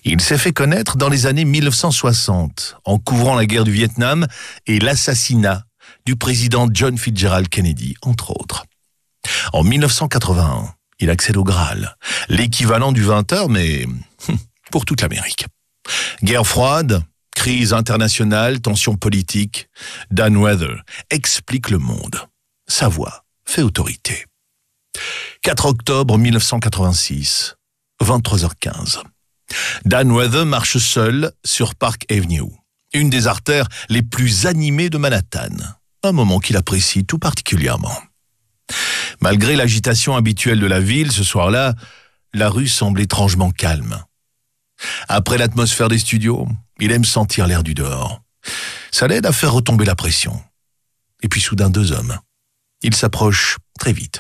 Il s'est fait connaître dans les années 1960 en couvrant la guerre du Vietnam et l'assassinat du président John Fitzgerald Kennedy, entre autres. En 1981, il accède au Graal, l'équivalent du 20h, mais pour toute l'Amérique. Guerre froide, crise internationale, tensions politiques, Dan Weather explique le monde. Sa voix fait autorité. 4 octobre 1986, 23h15. Dan Weather marche seul sur Park Avenue, une des artères les plus animées de Manhattan, un moment qu'il apprécie tout particulièrement. Malgré l'agitation habituelle de la ville, ce soir-là, la rue semble étrangement calme. Après l'atmosphère des studios, il aime sentir l'air du dehors. Ça l'aide à faire retomber la pression. Et puis soudain, 2 hommes. Ils s'approchent très vite.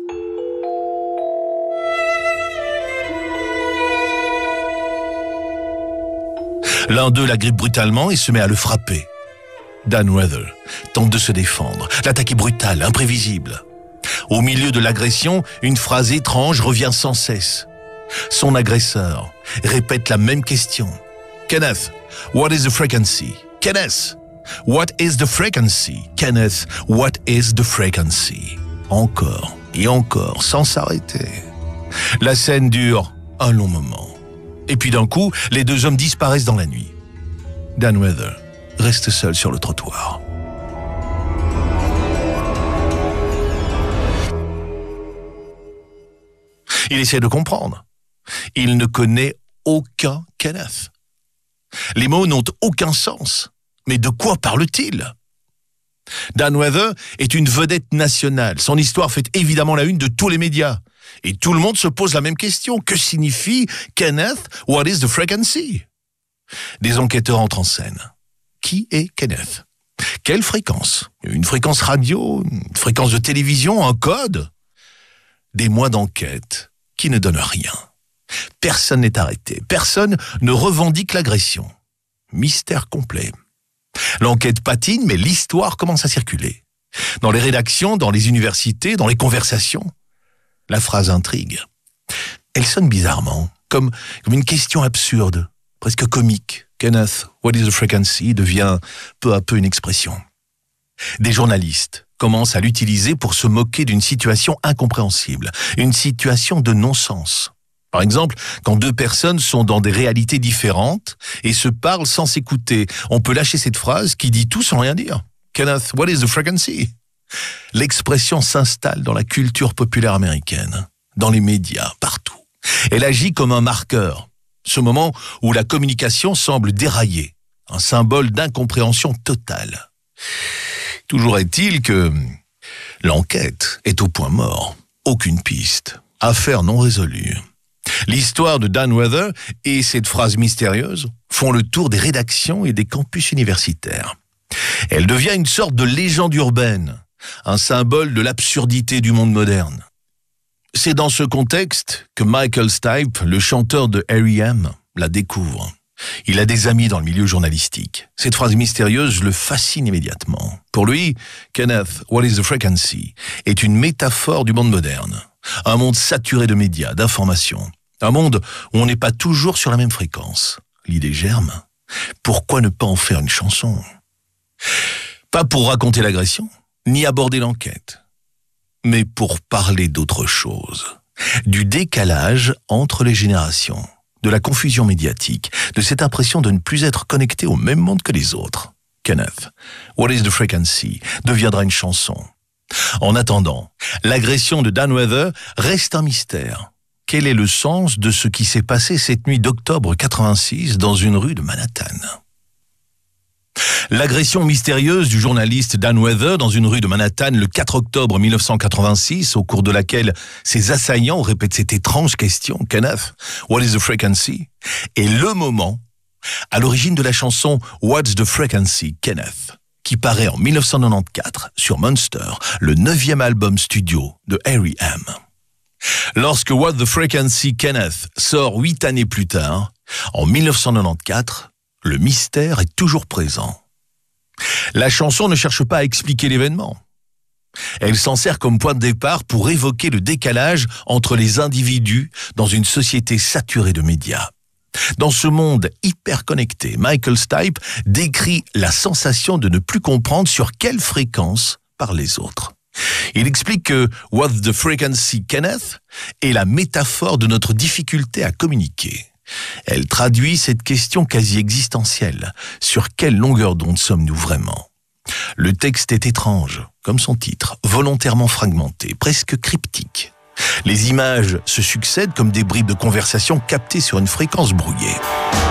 L'un d'eux l'agrippe brutalement et se met à le frapper. Dan Weather tente de se défendre. L'attaque est brutale, imprévisible. Au milieu de l'agression, une phrase étrange revient sans cesse. Son agresseur répète la même question. Kenneth, what is the frequency? Kenneth, what is the frequency? Kenneth, what is the frequency? Encore et encore, sans s'arrêter. La scène dure un long moment. Et puis d'un coup, les 2 hommes disparaissent dans la nuit. Dan Weather reste seul sur le trottoir. Il essaie de comprendre. Il ne connaît aucun Kenneth. Les mots n'ont aucun sens. Mais de quoi parle-t-il? Dan Weather est une vedette nationale. Son histoire fait évidemment la une de tous les médias. Et tout le monde se pose la même question. Que signifie Kenneth? What is the frequency? Des enquêteurs entrent en scène. Qui est Kenneth? Quelle fréquence? Une fréquence radio? Une fréquence de télévision? Un code? Des mois d'enquête qui ne donnent rien. Personne n'est arrêté. Personne ne revendique l'agression. Mystère complet. L'enquête patine, mais l'histoire commence à circuler. Dans les rédactions, dans les universités, dans les conversations. La phrase intrigue. Elle sonne bizarrement, comme une question absurde, presque comique. Kenneth, what is the frequency? Devient peu à peu une expression. Des journalistes commencent à l'utiliser pour se moquer d'une situation incompréhensible, une situation de non-sens. Par exemple, quand 2 personnes sont dans des réalités différentes et se parlent sans s'écouter, on peut lâcher cette phrase qui dit tout sans rien dire. Kenneth, what is the frequency? L'expression s'installe dans la culture populaire américaine, dans les médias, partout. Elle agit comme un marqueur, ce moment où la communication semble dérailler, un symbole d'incompréhension totale. Toujours est-il que l'enquête est au point mort, aucune piste, affaire non résolue. L'histoire de Dan Weather et cette phrase mystérieuse font le tour des rédactions et des campus universitaires. Elle devient une sorte de légende urbaine, un symbole de l'absurdité du monde moderne. C'est dans ce contexte que Michael Stipe, le chanteur de R.E.M., la découvre. Il a des amis dans le milieu journalistique. Cette phrase mystérieuse le fascine immédiatement. Pour lui, Kenneth, what is the frequency? Est une métaphore du monde moderne. Un monde saturé de médias, d'informations. Un monde où on n'est pas toujours sur la même fréquence. L'idée germe. Pourquoi ne pas en faire une chanson? Pas pour raconter l'agression, ni aborder l'enquête, mais pour parler d'autre chose. Du décalage entre les générations, de la confusion médiatique, de cette impression de ne plus être connecté au même monde que les autres. Kenneth, what is the frequency? Deviendra une chanson. En attendant, l'agression de Dan Weather reste un mystère. Quel est le sens de ce qui s'est passé cette nuit d'octobre 86 dans une rue de Manhattan? L'agression mystérieuse du journaliste Dan Weather dans une rue de Manhattan le 4 octobre 1986, au cours de laquelle ses assaillants répètent cette étrange question, Kenneth, what is the frequency? Est le moment à l'origine de la chanson What's the Frequency, Kenneth, qui paraît en 1994 sur Monster, le 9e album studio de R.E.M. Lorsque What's the Frequency, Kenneth sort 8 années plus tard, en 1994, le mystère est toujours présent. La chanson ne cherche pas à expliquer l'événement. Elle s'en sert comme point de départ pour évoquer le décalage entre les individus dans une société saturée de médias. Dans ce monde hyper connecté, Michael Stipe décrit la sensation de ne plus comprendre sur quelle fréquence parlent les autres. Il explique que « What's the frequency, Kenneth ?» est la métaphore de notre difficulté à communiquer. Elle traduit cette question quasi existentielle. Sur quelle longueur d'onde sommes-nous vraiment ? Le texte est étrange, comme son titre, volontairement fragmenté, presque cryptique. Les images se succèdent comme des bribes de conversation captées sur une fréquence brouillée.